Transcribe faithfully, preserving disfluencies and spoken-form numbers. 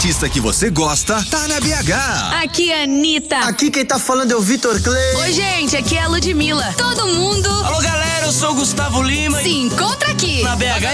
artista que você gosta tá na B H. Aqui é a Anitta. Aqui quem tá falando é o Vitor Clay. Oi, gente, aqui é a Ludmilla. Todo mundo. Alô, galera, eu sou o Gustavo Lima. Se encontra aqui Na B H